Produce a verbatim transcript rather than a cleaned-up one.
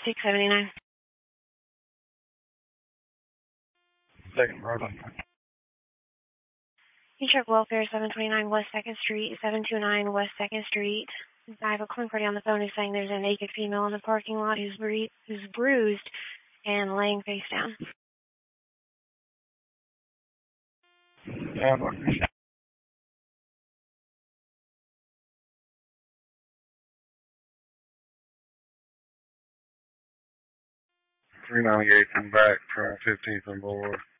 six seventy-nine. Second, Roger. E-Truck Welfare, seven twenty-nine West second Street, seven two nine West second Street. I have a client party on the phone who's saying there's a naked female in the parking lot who's, bru- who's bruised and laying face down. Yeah, Roger. three ninety-eight and back from fifteenth and Boulevard.